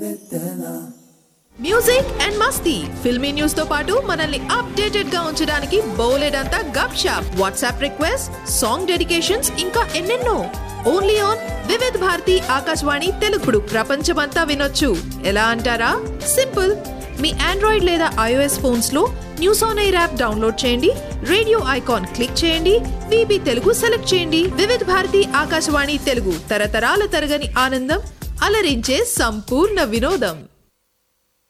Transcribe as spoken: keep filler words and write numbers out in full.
music and Masti filmy news తో పాటు మనల్ని అప్డేటెడ్ గా ఉంచడానికి బోలెడంతా గప్ shop WhatsApp request song dedications ఇంకా ఎన్నెన్నో ఓన్లీ ఆన్ వివిధ్ భారతి ఆకాశవాణి తెలుగుడు ప్రపంచమంతా వినొచ్చు ఎలా అంటారా సింపుల్ మీ ఆండ్రాయిడ్ లేదా ఐఓఎస్ ఫోన్స్ లో news on air app download చేయండి రేడియో ఐకాన్ క్లిక్ చేయండి వీబీ తెలుగు సెలెక్ట్ చేయండి వివిధ భారతి ఆకాశవాణి తెలుగు తరతరాల తరగని ఆనందం అలరించే సంపూర్ణ వినోదం